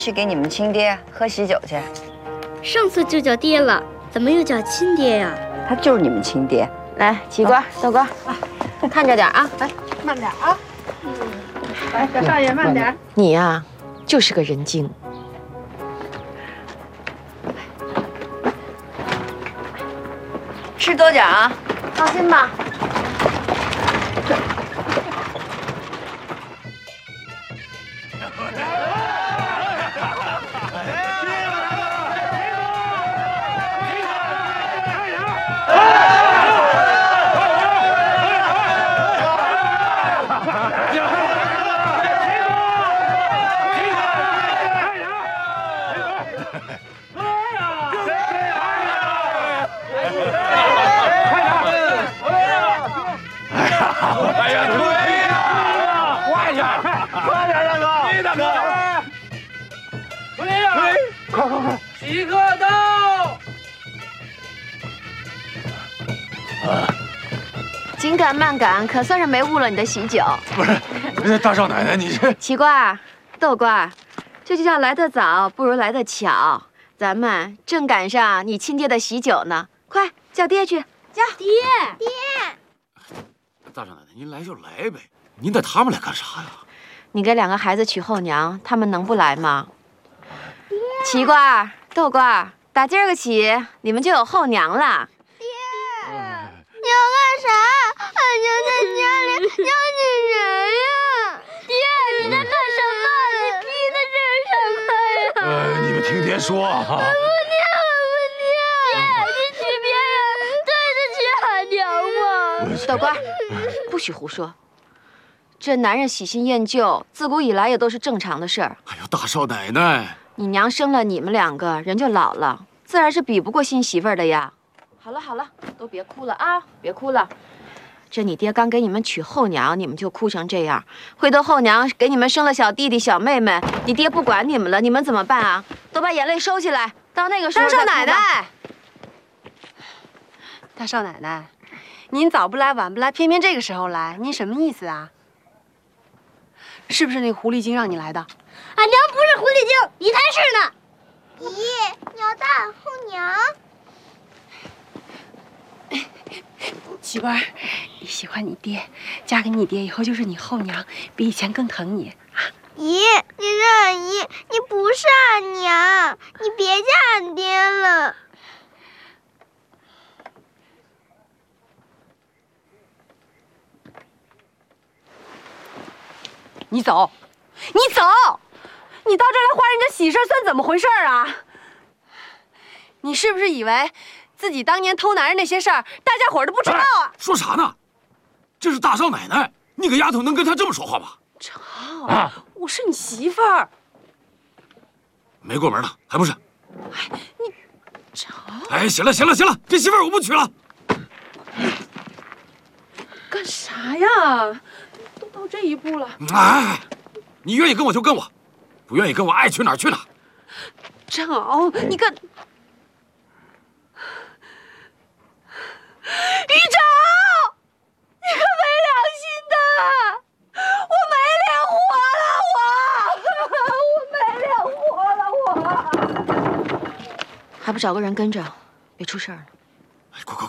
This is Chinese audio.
去给你们亲爹喝喜酒去。 上次就叫爹了，怎么又叫亲爹呀？ 他就是你们亲爹。 来，奇瓜、豆瓜，看着点啊，来， 慢点啊。来，小少爷慢点。 你呀，就是个人精。 吃多点啊， 放心吧。 喜客到！ 紧赶慢赶，可算是没误了你的喜酒。 不是，大少奶奶，你这奇瓜、豆瓜，这就叫来得早不如来得巧。咱们正赶上你亲爹的喜酒呢，快叫爹去，叫爹。 大少奶奶，您来就来呗，您带他们来干啥呀？ 你给2个孩子娶后娘，他们能不来吗？奇瓜、豆瓜，打今儿个起，你们就有后娘了。 你要干啥？俺娘在家里要你人呀！爹，你在干什么？你逼得这是什么呀？ 你们听爹说啊。 我不听！你娶别人对得起俺娘吗？ 豆瓜，不许胡说。这男人喜新厌旧，自古以来也都是正常的事儿。 哎呦，大少奶奶， 你娘生了你们2个人就老了，自然是比不过新媳妇儿的呀。好了好了，都别哭了啊，别哭了。这你爹刚给你们娶后娘，你们就哭成这样，回头后娘给你们生了小弟弟小妹妹，你爹不管你们了，你们怎么办啊？都把眼泪收起来，到那个时候再哭吧。 大少奶奶，大少奶奶，您早不来晚不来，偏偏这个时候来，您什么意思啊？是不是那个狐狸精让你来的？ 俺娘不是狐狸精，你才是呢！咦，你要当后娘？ 奇官，你喜欢你爹，嫁给你爹以后就是你后娘，比以前更疼你。 姨，你是俺姨，你不是俺娘，你别嫁俺爹了。 你走，你走，你到这儿来花人家喜事算怎么回事啊？你是不是以为自己当年偷男人那些事儿，大家伙都不知道啊？ 说啥呢？这是大少奶奶，你个丫头能跟她这么说话吗？ 成，我是你媳妇儿。 没过门呢，还不是？ 哎，你成。 哎，行了，这媳妇儿我不娶了。 干啥呀？都到这一步了。 哎，你愿意跟我就跟我，不愿意跟我爱去哪儿去哪儿。 张敖，你个于长，你可没良心的！我没脸活了，我没脸活了，我。 还不找个人跟着，别出事儿了。 哎，快，